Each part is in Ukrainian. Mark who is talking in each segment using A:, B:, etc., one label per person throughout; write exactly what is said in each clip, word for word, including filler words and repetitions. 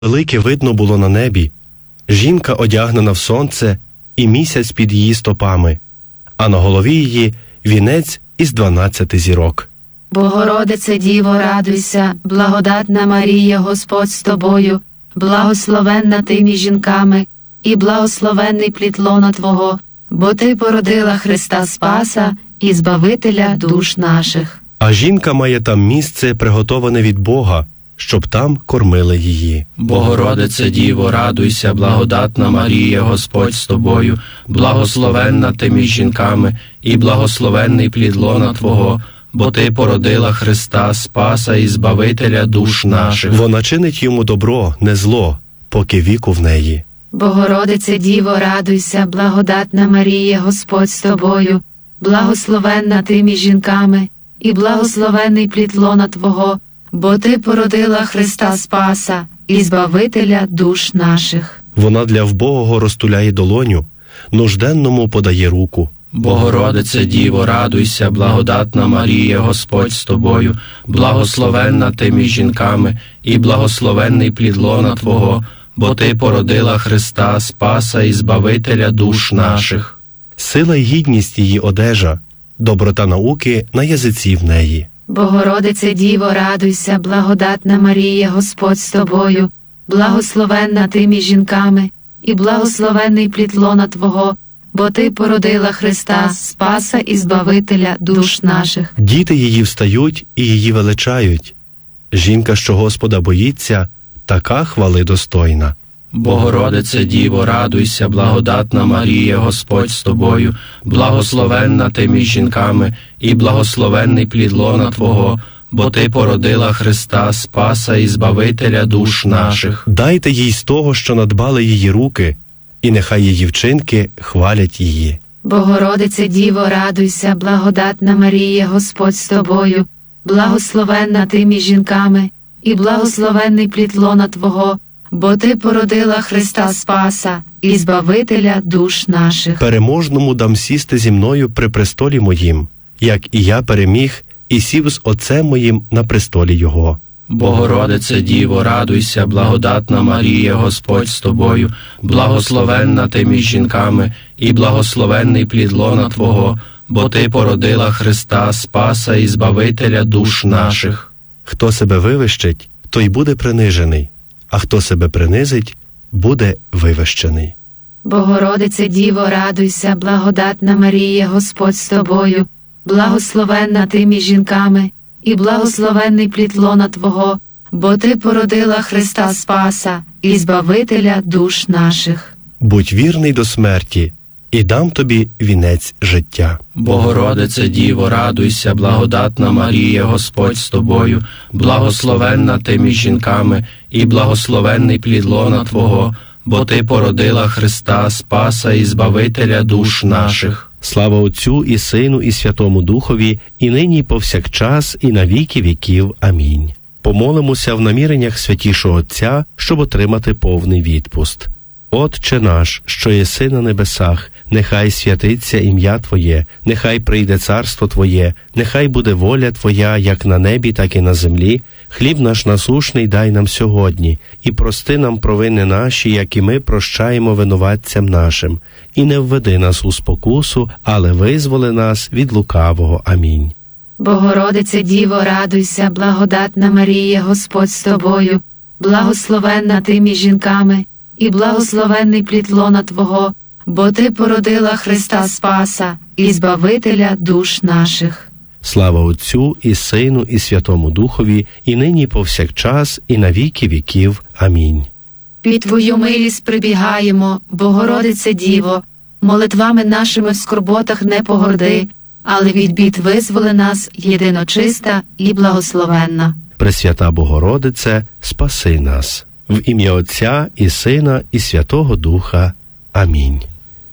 A: Велике видно було на небі, жінка одягнена в сонце і місяць під її стопами, а на голові її вінець із дванадцяти зірок.
B: Богородице Діво, радуйся, благодатна Марія, Господь з тобою, благословенна ти між жінками, і благословенний плід лона Твого, бо Ти породила Христа Спаса і Збавителя душ наших.
A: А жінка має там місце, приготоване від Бога, щоб там кормили її.
C: Богородице Діво, радуйся, благодатна Марія, Господь з тобою, благословенна ти між жінками, і благословенний плід лона Твого, бо Ти породила Христа Спаса і Збавителя душ наших.
A: Вона чинить йому добро, не зло, поки віку в неї.
B: Богородице Діво, радуйся, благодатна Марія, Господь з тобою, благословенна ти між жінками, і благословенний плід лона Твого, бо Ти породила Христа Спаса і Збавителя душ наших.
A: Вона для вбогого розтуляє долоню, нужденному подає руку.
C: Богородице Діво, радуйся, благодатна Марія, Господь з тобою, благословенна ти між жінками, і благословенний плід лона Твого, бо Ти породила Христа Спаса і Збавителя душ наших.
A: Сила й гідність її одежа, доброта науки на язиці в неї.
B: Богородице Діво, радуйся, благодатна Марія, Господь з тобою, благословенна ти між жінками, і благословенний плід лона Твого, бо Ти породила Христа Спаса і Збавителя душ наших.
A: Діти її встають і її величають. Жінка, що Господа боїться, така хвали достойна.
C: Богородице Діво, радуйся, благодатна Марія, Господь з тобою, благословенна ти між жінками, і благословенний плід лона Твого, бо Ти породила Христа Спаса і Збавителя душ наших.
A: Дайте їй з того, що надбали її руки, і нехай її вчинки хвалять її.
B: Богородице Діво, радуйся, благодатна Марія, Господь з тобою, благословенна ти між жінками, і благословенний плід лона Твого, бо Ти породила Христа Спаса і Збавителя душ наших.
A: Переможному дам сісти зі мною при престолі моїм, як і я переміг і сів з Отцем моїм на престолі Його.
C: Богородице Діво, радуйся, благодатна Марія, Господь з тобою, благословенна ти між жінками, і благословенний плід лона Твого, бо Ти породила Христа Спаса і Збавителя душ наших.
A: Хто себе вивищить, той буде принижений, а хто себе принизить, буде вивищений.
B: Богородице Діво, радуйся, благодатна Марія, Господь з тобою, благословенна ти між жінками, і благословенний плід лона Твого, бо Ти породила Христа Спаса і Збавителя душ наших.
A: Будь вірний до смерті, і дам тобі вінець життя.
C: Богородице Діво, радуйся, благодатна Марія, Господь з тобою, благословенна ти між жінками, і благословенний плід лона Твого, бо Ти породила Христа Спаса і Збавителя душ наших.
A: Слава Отцю і Сину і Святому Духові, і нині і повсякчас, і на віки віків. Амінь. Помолимося в наміреннях Святішого Отця, щоб отримати повний відпуст. Отче наш, що єси на небесах, нехай святиться ім'я Твоє, нехай прийде царство Твоє, нехай буде воля Твоя, як на небі, так і на землі. Хліб наш насушний дай нам сьогодні, і прости нам провини наші, як і ми прощаємо винуватцям нашим. І не введи нас у спокусу, але визволи нас від лукавого. Амінь.
B: Богородице Діво, радуйся, благодатна Марія, Господь з тобою, благословенна ти між жінками, і благословенний плід лона Твого, бо Ти породила Христа Спаса і Збавителя душ наших.
A: Слава Отцю і Сину і Святому Духові, і нині і повсякчас, і на віки віків. Амінь.
B: Під Твою милість прибігаємо, Богородице Діво, молитвами нашими в скорботах не погорди, але від бід визволи нас, єдиночиста і благословенна.
A: Пресвята Богородице, спаси нас. В ім'я Отця і Сина і Святого Духа. Амінь.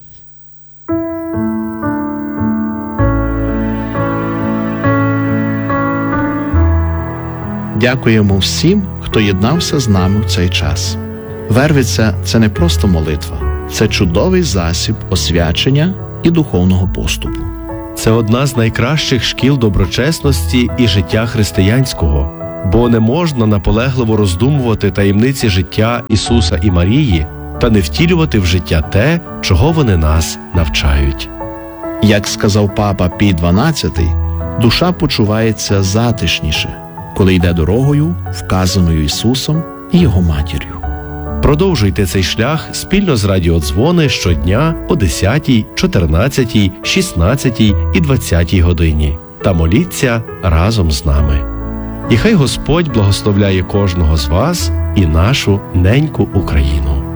D: Дякуємо всім, хто єднався з нами в цей час. Вервиця – це не просто молитва, це чудовий засіб освячення і духовного поступу.
A: Це одна з найкращих шкіл доброчесності і життя християнського. бо не можна наполегливо роздумувати таємниці життя Ісуса і Марії та не втілювати в життя те, чого вони нас навчають.
D: Як сказав папа Пій дванадцятий, душа почувається затишніше, коли йде дорогою, вказаною Ісусом і Його матір'ю.
A: Продовжуйте цей шлях спільно з радіодзвони щодня о десятій, чотирнадцятій, шістнадцятій і двадцятій годині та моліться разом з нами. І хай Господь благословляє кожного з вас і нашу неньку Україну.